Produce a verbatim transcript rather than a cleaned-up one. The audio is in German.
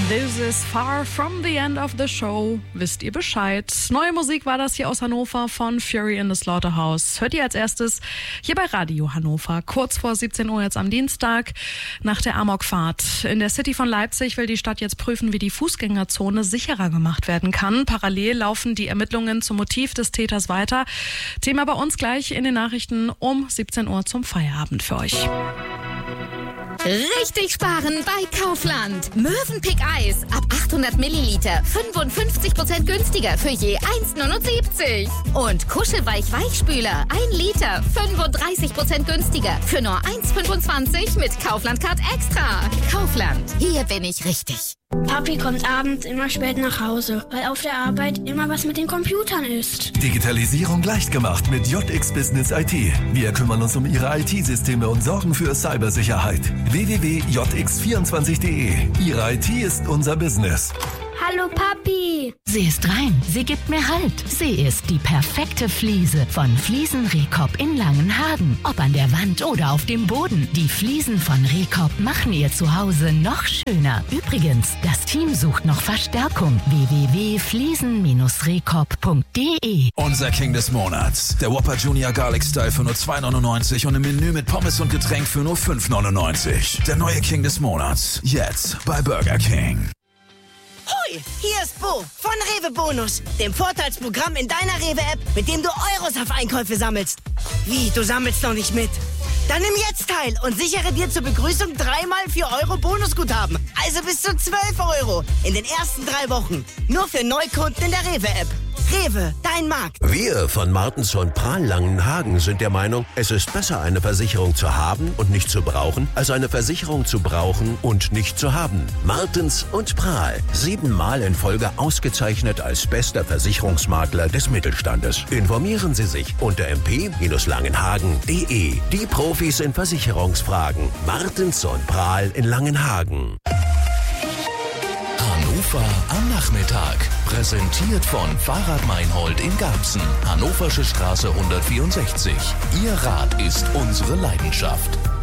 This is far from the end of the show. Wisst ihr Bescheid? Neue Musik war das hier aus Hannover von Fury in the Slaughterhouse. Hört ihr als erstes hier bei Radio Hannover. Kurz vor siebzehn Uhr jetzt am Dienstag nach der Amokfahrt. In der City von Leipzig will die Stadt jetzt prüfen, wie die Fußgängerzone sicherer gemacht werden kann. Parallel laufen die Ermittlungen zum Motiv des Täters weiter. Thema bei uns gleich in den Nachrichten um siebzehn Uhr zum Feierabend für euch. Richtig sparen bei Kaufland. Mövenpick Eis ab achthundert Milliliter fünfundfünfzig Prozent günstiger für je eins Komma neunundsiebzig. Und Kuschelweich Weichspüler ein Liter fünfunddreißig Prozent günstiger für nur eins Komma fünfundzwanzig mit Kaufland Card Extra. Kaufland, hier bin ich richtig. Papi kommt abends immer spät nach Hause, weil auf der Arbeit immer was mit den Computern ist. Digitalisierung leicht gemacht mit J X Business I T. Wir kümmern uns um Ihre I T-Systeme und sorgen für Cybersicherheit. w w w punkt j x vierundzwanzig punkt d e. Ihre I T ist unser Business. Hallo Papi! Sie ist rein, sie gibt mir Halt. Sie ist die perfekte Fliese von Fliesen Rehkop in Langenhagen. Ob an der Wand oder auf dem Boden, die Fliesen von Rehkop machen ihr Zuhause noch schöner. Übrigens, das Team sucht noch Verstärkung. w w w punkt fliesen Bindestrich rehkop punkt d e. Unser King des Monats. Der Whopper Junior Garlic Style für nur zwei neunundneunzig und im Menü mit Pommes und Getränk für nur fünf neunundneunzig. Der neue King des Monats. Jetzt bei Burger King. Hoi, hier ist Bo von Rewe Bonus, dem Vorteilsprogramm in deiner Rewe-App, mit dem du Euros auf Einkäufe sammelst. Wie, du sammelst noch nicht mit? Dann nimm jetzt teil und sichere dir zur Begrüßung dreimal vier Euro Bonusguthaben. Also bis zu zwölf Euro in den ersten drei Wochen. Nur für Neukunden in der Rewe-App. Rewe, dein Markt. Wir von Martens und Prahl Langenhagen sind der Meinung, es ist besser, eine Versicherung zu haben und nicht zu brauchen, als eine Versicherung zu brauchen und nicht zu haben. Martens und Prahl, siebenmal in Folge ausgezeichnet als bester Versicherungsmakler des Mittelstandes. Informieren Sie sich unter m p langenhagen punkt d e. Die Profis in Versicherungsfragen. Martens und Prahl in Langenhagen. Hannover am Nachmittag. Präsentiert von Fahrrad Meinhold in Garbsen. Hannoversche Straße hundertvierundsechzig. Ihr Rad ist unsere Leidenschaft.